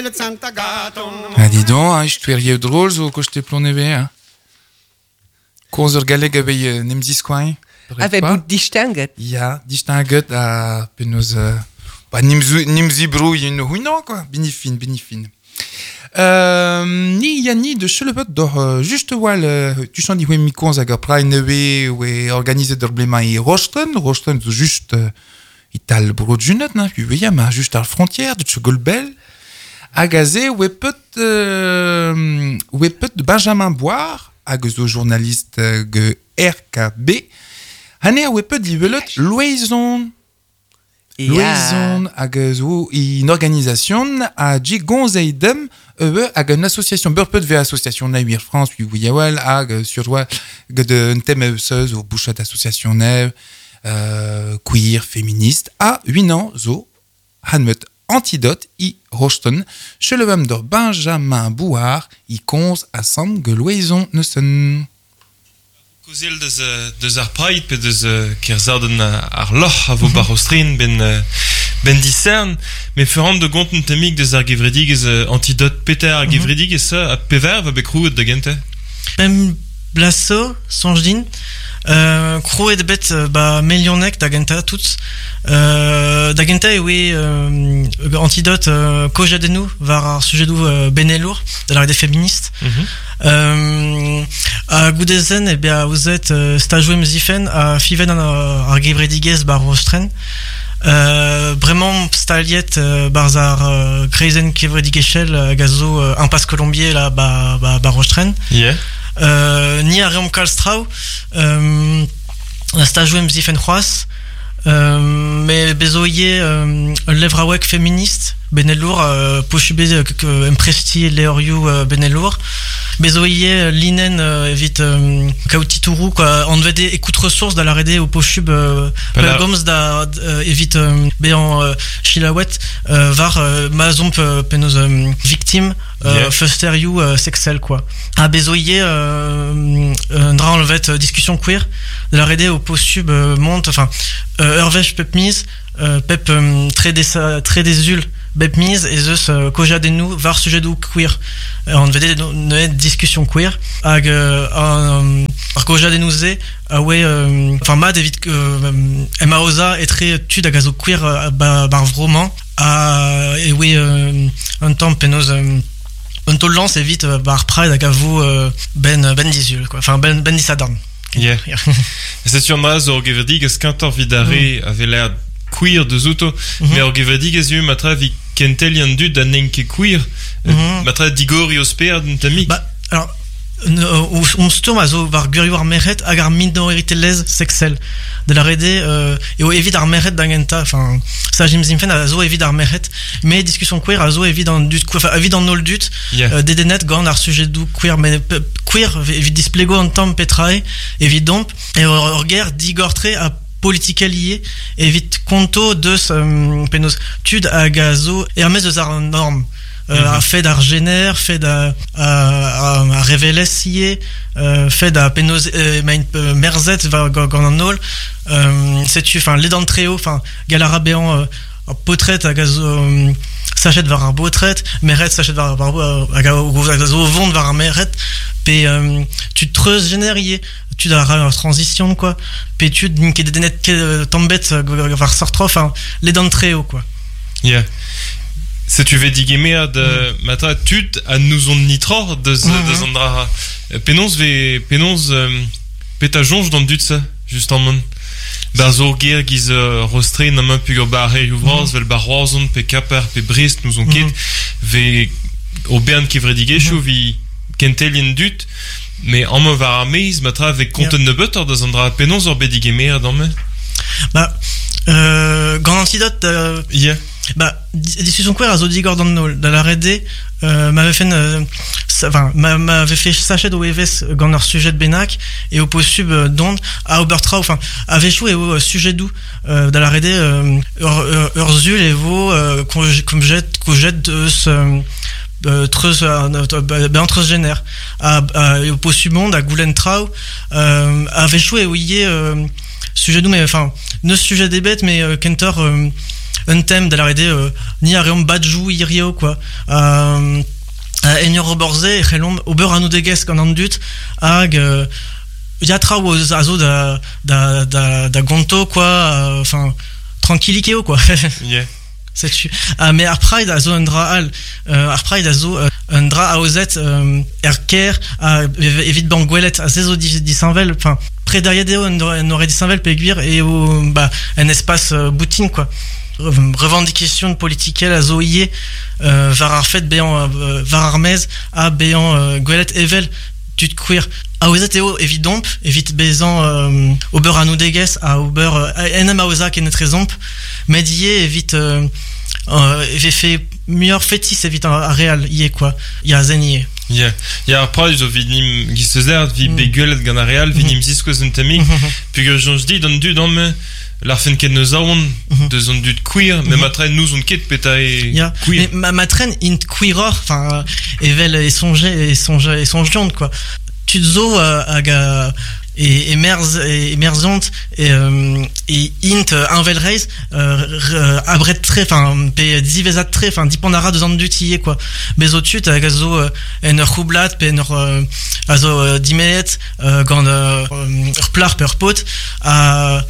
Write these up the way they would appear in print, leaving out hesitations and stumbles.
Ah, dis donc, je te verrais drôle, zo, que je t'ai ploné bien. Koz galeg avec Nemziskoin. Avec bout distanget. Ja, distanget à penos. Bah, Nimzi brou, il y a une ruine, quoi. Binifin. Ni yani de chelebot door juste wal tu sens dit oui mikons aga prime neve we organiser der blema et rosten juste ital bro junet na puis veya ma juste à la frontière de Golbel agazé we peut de Benjamin Boire agazo journaliste ge RKB haner we peut divelot loison agazo une organisation a dit gonzeidem hag une association burpet ve association Naïr France puis Wiyawal hag sur toi de thème seuse au bouchat association neuve queer féministe a 8 ans zo hanmet antidote i Rochton chez le même de Benjamin Bouard i cons à sam geloison neusen Kozel deus ar praid pe deus kerzaden ar loch a vo barostrin ben discern, mais ferrand de gonten temik deus ar gevredigez antidote peter ar gevredigez a pever va bekrouet da gente? Ben blasso, sonjdin, krouet de bet melionek da genta tout. Da genta oui antidote kojadenou var ar sujedou benelour de la des féministes. A goudezen e bia ouzet stajouem zifen a fiven ar gevredigez bar rostren. Vraiment staliet barzar kreizen kevredigechel gazo impasse colombier là bar rostren. Yeah. Ni a reom kalstrau stajouem zifen c'hoaz mais bezoye levrawek féministe benelour pochube empresti leoriou benelour bezoye linen evit kautitourou quoi on devait écoute ressources dans la rede au pochube goms da evit bean chilawet var mazomp penos victime fusteriou sexel quoi a bezoye ndra enlevet discussion queer de la rede au pochube monte enfin Hervech pep mise pep très désul bep mise et zeus koja denou var sujet du queer on devait une discussion queer hag ar koja denouze ouais enfin mad évite Emma Oza est très tu d'agazo queer bar vroman et oui un temps penos un tolance évite bar pride agavo ben disul quoi enfin ben disadarn. Yeah. C'est sur Maz or gevredigez kantor vidare avait l'air queer de zuto mais or gevredigez eu matra vi kentelian du da nenke queer matra digori osper d'un tamik. Bah alors on se tourne à zo var gurio ar meret agar minorité les sexel de la rede et au évite ar meret d'angenta enfin ça jim zimfen a zo évite ar meret mais discussion queer a zo évite dans du enfin évite dans nol dut dedenet gant ar sujet du queer mais queer évite displego en temps petrae évite donc et or guerre digortré a politique liée évite conto de penos tud a gazo et armés de zar norme a fait d'argéner fait d'a a révélé sié fait d'a penos merzet va gananol c'est tu enfin les dents tréo enfin galarabéan potret à gazo s'achète vers un potret meret s'achète vers à gazo vendre vers un meret pe tu te treuses générier tu dois la transition quoi pe tu qui des net tombette vers sortir enfin les dents tréo quoi. Yeah. Si tu veux diguer de matra tud à nous on nitror de zandra penons pétajonge dans du ça juste en mon bazo guerre giz rostrer na ma pugur barre ouvras vel barroison pe kaper pe brist nous on quitte ve au bern qui vrai diguer chou vi kentelien dut mais en me va armés matra avec conten de butter de zandra penons or bediger dans me bah grand antidote yeah. Bah discussion queer à Zodi Gordon dans la rede m'avait fait enfin m'avait fait sachet au EVS dans leur sujet de Benac et au post-sub d'onde à Obertrau enfin avait joué au sujet d'où dans la rede Urzul et vos comme jette treuse entre génère au post-sub monde à Goulentrau avait joué où il y sujet d'où mais enfin ne sujet des bêtes mais Kentor un thème de la rede ni a reom badjou irio quoi Enior Borze et Helom Ober Anudeges gant an dut hag yatra o azo da gonto quoi enfin tranquillikeo quoi Yeah. c'est-tu mais ar Pride azo un dra al ar Pride azo un dra a ozet ker evit bangwelet a zezo disanvel enfin près derrière deo un aurait disanvel peguir et au un espace boutine quoi revendication politique à zoïe var ar fet beant var ar mez a beant gwelet evel tu te queer a ozet eo evidom evit bezan ober anudeges a ober enem a oza ken etrezomp medie evit j'ai fait meilleur fétis évite à réel y est quoi il y a zenier Yeah. Ja, après, zo vidim gistezert, vi beguelet gant a real, vidim ziskoz un temik, pugur jonj di, dan du dan me, l'arfen ket neus aon, deus an dud queer, mais matren nous on ket peta e queer. Mais matren int queeror, enfin, evel e sonjant, quoi. Tu zo hag et émergent et int invel reis abret très enfin pe divezat très enfin dipendara de an dutier quoi bezotut hag azo en ur roublat pe en azo dimet gant ur plar per pot a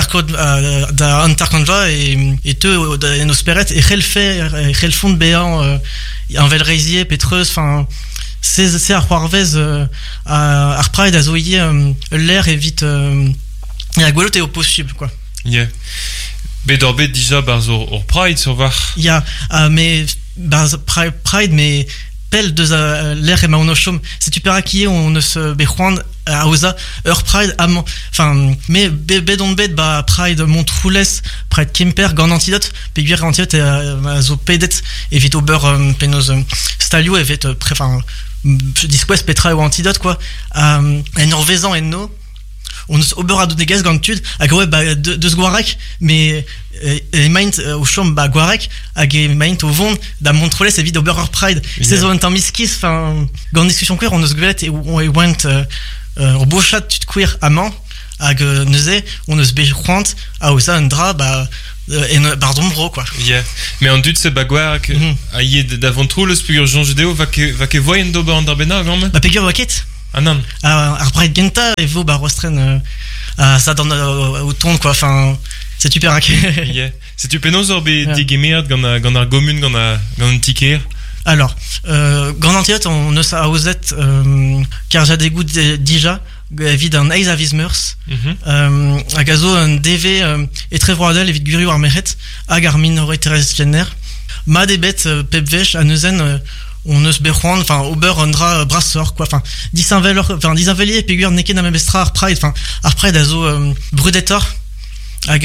antarkondva et te en osperet et khel fond beant invel reisier petreuse enfin c'est ar c'hoarvez ar Pride a zoïe l'air évite a gwelot eo possible quoi. Yeah. Bedor bet déjà barzo or Pride sur var. Ya mais barz Pride mais pel deus l'air ema ono chom si tu pera qui on ne se bejuan a oza ur Pride amant enfin mais bedon bet ba Pride Montroules Pride Kemper gant antidote peguer antidote a zo pedet evit ober penoz stalio evit enfin disquest petra ou antidote quoi en norvezan en no on ober a doneges gant tud hag ouais deus gwarek mais maint au chom gwarek hag maint au vond da Montroules evit ober ur Pride c'est zo un temps miskis enfin gant discussion queer on eus gwelet et went ur bochat tud queer amant hag neuze on eus bejouant a oza un dra en bardombro quoi. Yeah. Mais en dut se bagouar a yé d'avant trou le spugur Jean Judéo va que voyen d'ober an darbena gant me? Pegur waket? Ah non. Ar Pride genta e vo rostren ça dans au ton quoi enfin c'est super hack. Yeah. C'est tu penaos ur be digemerd gant ar gomun gant an tiker. Alors gant antidote on eus a ozet car j'ai des goûts déjà vid an eiz a vizmeurs hag a zo un DV etre vroadel evit gurio ar meret hag ar minoritaires jenner ma debet pep vech a neuzen on eus bejuan enfin ober un dra brassor quoi enfin disanvelier pegur neket na mebestra ar Pride enfin ar Pride a zo brudetor hag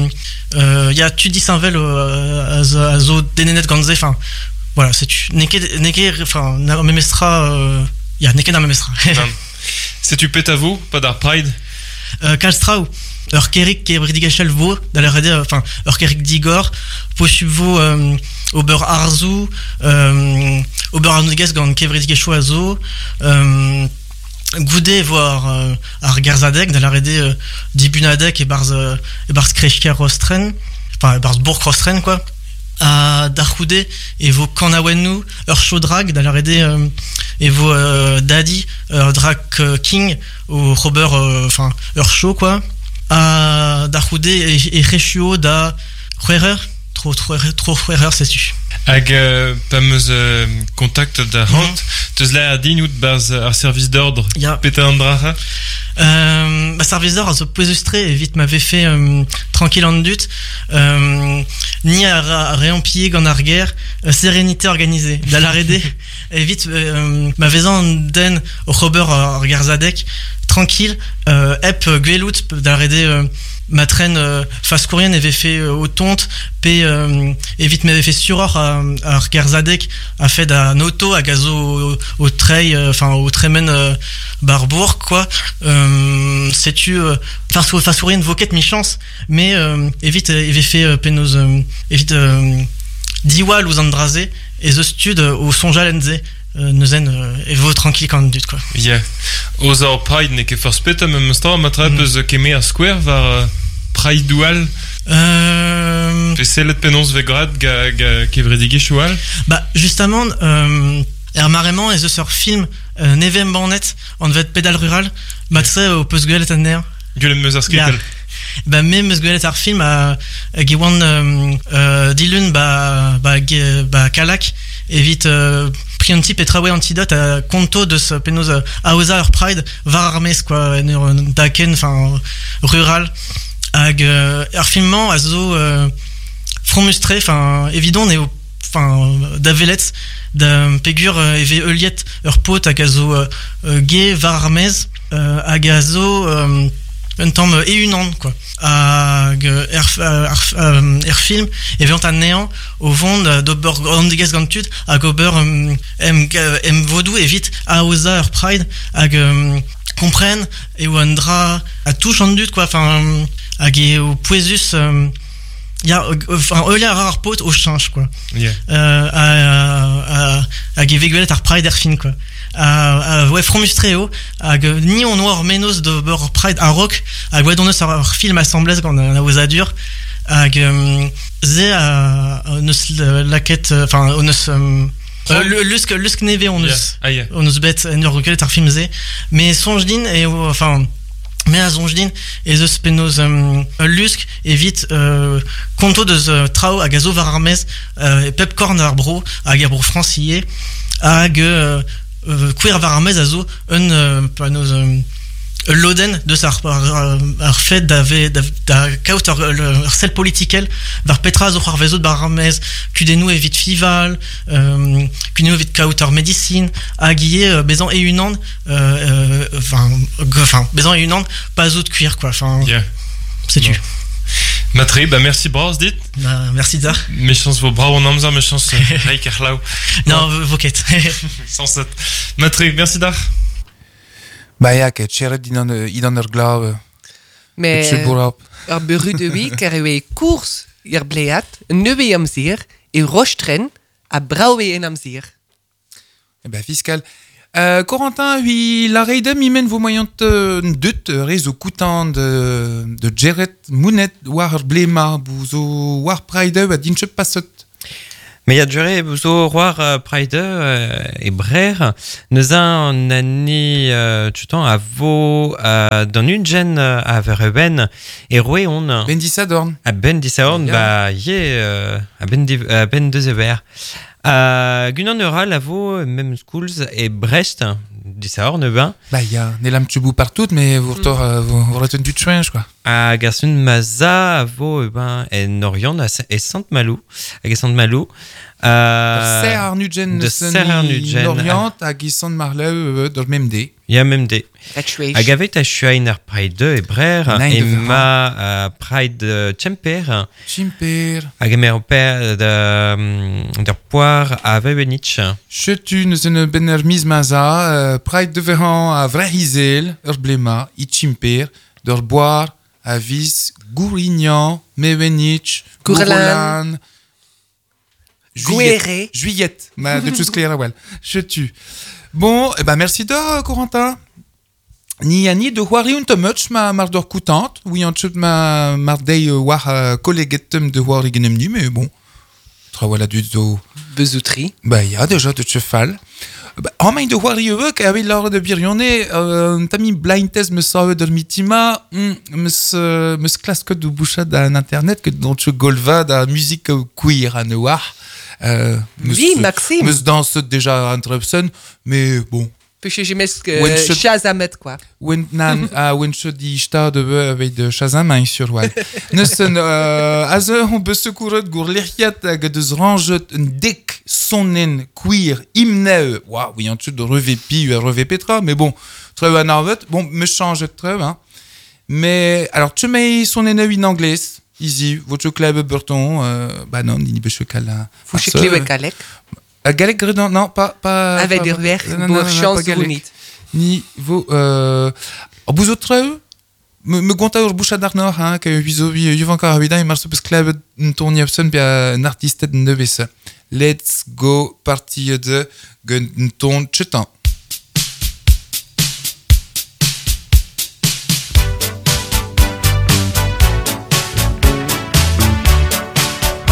ya tu disanvel a zo denenet gant ze enfin voilà c'est tu neket enfin na mebestra ya neket na mebestra. C'est tu pète à vous, pas d'ar Pride? Kalstrau, ur kerik ke bridigachel vo, da la rede, enfin, ur kerik digor, posub vo ober arzou, ober anudeges gant ke bridigachou a zo, goude vo ar garzadek, da la rede dibunadek e barz krechker rostren, enfin, barz bourg rostren, quoi. A d'archoude et vo kanawennou ur chodrag da la rede et vo daddy drag king au Robert enfin ur show quoi a d'archoude et rechuo da Huerer trop Huerer c'est tu hag pameus contact da hant teus la din out baz ar service d'ordre peta an dra service d'ordre a zo poesustre et vite m'avait fait tranquille en dut ni à réempiller gant ar guerre sérénité organisée da la rede et vite m'avait en den au Robert ar garzadek tranquille ep gwelout da la rede matren face courrienne avait fait au tonte p et vite m'avait fait suror à Garzadek a fait d'un auto à gazo au trey enfin au tremen barbourg quoi c'est tu face courrienne voquette mi chance mais évite avait fait penos évite diwal aux andrazé et the stud au sonjalenze neuzen evo tranquille quand dut quoi. Yeah. Aux ar Pride ne ke force peta même star matra peus kemer square var Pride dual. C'est le penons vegrat qui est vrai choual. Bah, justement, marrement, et sur film, Nevem Bornet, on devait être pédale rural, matse au Pusguel et Tanner. Gueule me zasketel. Bah, même Pusguel et film, Giwan, Dilun, Kalak, évite, pris un type et travaillé antidote à conto de ce penos Aosa Ur Pride, var armes, quoi, daken, enfin, rural, ag, filmement, azo, fromustré, enfin, évident, néo, enfin, d'avelets, d'un pégur, et euliet, ur pot, ag azo, gay, var armes, ag azo, un temps et une an, quoi. Film, et vient un néant au vent d'Ober Grandiges Gantud, à Gober Vaudou, et vite, à Osa, Ur Pride, à comprenne, et ou Andra, à tout chandut, quoi, enfin, à au Poesus, il y a, enfin, il y a un rare pot au change, quoi. Yeah. À Véguelet, Ur Pride, Erfin, quoi. Ouais, Fromustreo, ni on noir menos de Ur Pride, à Rock, à Guadonne, sur film assemblée, quand on a aux adures, la quête, enfin, lusk neve onus, onus bet, recueil tar film zé, mais sonjdin, et, enfin, mais à zonjdin, et the spenos, lusk, et vite, conto de trao, à gazo var armez, et pepcorn arbro, à gabro francier, à queer var armez, à zo, panos, Loden de sa fait da kaut celle politiquelle var petra zo harvezo de baramez kudenu evit fival kudenu evit kauter médecine aguiller bezan et une an enfin bezan et une an pas autre cuir, quoi, enfin yeah. C'est tu Matri, bah merci bras dit. Merci Dar. Mes chances vos bras on amza mes chances Reikerlau. Non, vos quêtes. 107. Matri, merci Dar. Ba ja, ket cheret idan ur glav. Mais Burap. ar beru de oui, car il course, ir bleat, neuve amzir, et rochtren, a braue en amzir. Eh ben, fiscal. Corentin, oui, la reidem imen vos moyens dut rezo koutan de Jeret Mounet war blema bouzo war pride a dinche passot. Mais il y a duré bouzo roi pride et brer nous a en année tu temps à vos dans une gêne à Verben et roué on Ben Dissadorn. à Ben Dissadorn bah yé à Ben de Zever Gunan Neural à vos même schools et Brest Dissadorn ben Bah ya, nelam tchubou partout mais vous retenez du chemin, je crois. à Garçon Maza à vos ben en Orient et Sainte-Malou à Sainte-Malou Ser Arnugen de Ser Arnugen Orient à Gisson Marleu dans le même dé. il y a même des Ratchweich. a gavet a Schuiner Pride 2 et Brer et ma Pride Chemper Chimper. a gamer au père de poire à Vebenich Chetu ne benermis maza, pride de Véran à Vrahizel, Urblema, Ichimper, d'or boire, à Vis, Gourignan, Mevenich, Gourlan. Gouéré. Juillette, ma de choses claires, ouais. Chetu. Bon, eh ben merci de Corentin. Ni de Huari und Tomutsch ma mardor coutante, oui en chut ma mardei war collegetum de Huari genemnu, mais bon. Voilà du zo. Bezoutri. Bah ya déjà de cheval. En main de Huari avait l'heure de birionner, t'as mis blind test me sauve de mitima, me classe code de boucha d'un internet que dans ce golva da musique queer à Noir. Oui, Maxime. Me danse déjà Andrepson, mais bon. Parce que j'aimais Shazamet, quoi. When je dis sta de avec de Shazam hein, sur wall. Nussen on peut secourir de gourleriat avec de range dick sonnen queer imneu. Waouh, oui en dessous de revê Petra, mais bon, très à Narvet. Bon, me change de très hein. Mais alors tu mets sonnen en anglais. Easy, votre club Burton, bah non, il n'y a pas de Fouché clé Galek. Galek Gredon, non, pas. Avec des ruères, pour chance bonite. Niveau, vous autres, me gonta ur boucha d'arnor, hein, que vous encore à il marche parce que club tourne absent bien un artiste de nevesa. Let's go, partie de ton chetan.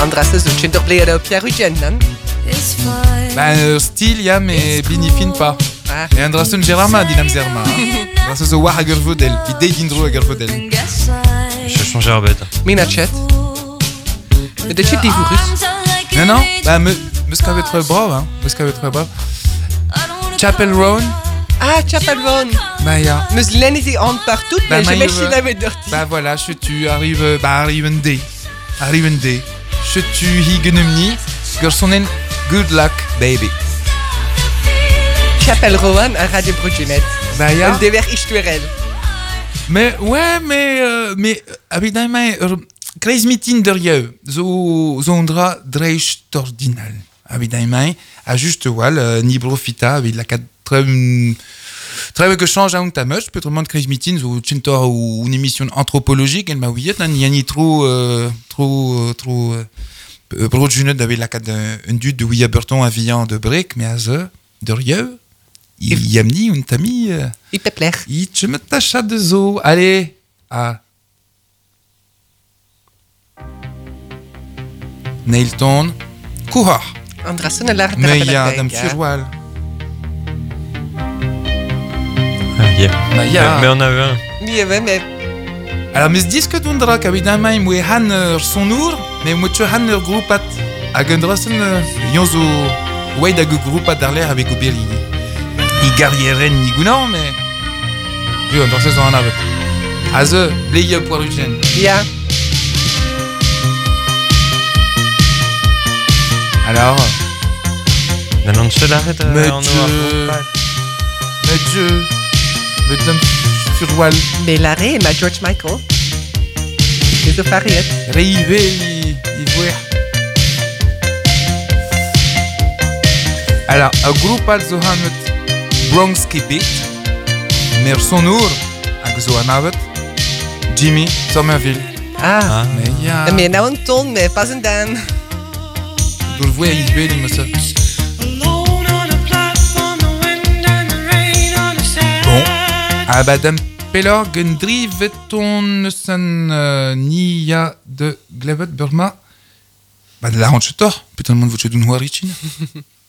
Andras zo Chinderbleed op Pierre Eugène, nan? Ben, style, ya, mais binifine pas. Ah. Et Andrason Gérardma, dinam Zerma. Andrason zo war hag ur vodel. Idei d'indro hag ur vodel. Je change arbet. Mina chet. De chit divorus. Non, bah, me skavet tre brav, hein. Me skavet tre brav. Chapel Roan, Ah, Chapel Roan. bah, ya. Meus lennizi an partout, Bah, mais je mais mets il chez va- la medorti. Bah, voilà, tu arrive, bah, arrive un day. Arrive un day. Tu higenemni, garçonen, good luck, baby. Chapel Roan a Radio Bruginet. Bah, ya. Un dever istuerel. Mais, ouais, mais, évidemment, Kreis meeting de rieu, zo ondra dreish tordinal. Évidemment, à juste wal, ni profita, avec la cadre très que change à un tamoche, peut-être moins de Kreis meeting, zo chintor ou une émission anthropologique, elle m'a oublié, n'y a ni trop, projunet avec la cadre un dude de William Burton à Villan de Brick, mais à ze, de rieu, il y a ni un tami, Il te plaît. il te met ta chat de zo, allez, à Nailton, Kuhar, Andrason a l'art de mais il y a Dame Furwal, Mais on avait un. Oui, mais... alors mais dis que tu ndra évidemment moi han son nour mais moi tu han groupat à Gundrason yonzo ouais da groupat darler avec Obeli i garrieren ni gounan mais je on dans saison en avec az bleye pour Eugène Ja. alors Non, non, je l'arrête. mais en Dieu Dame Furwal Mais l'arrêt, ma George Michael. Les opariet. Rive i voir. Alors, un groupe à Zohanet Bronx Kipit, mais son nour à Zohanavet Jimmy Somerville. Ah. Mais il y a. Mais nou een ton, mais pas een dan. Vous le voyez, il veut, il me ça. Bon. Ah, Madame Pelor, Gendri, Veton, San, Nia de Glevet, Burma. Bah, de la hanche tort. Putain, le monde vous chez d'une Huarichin.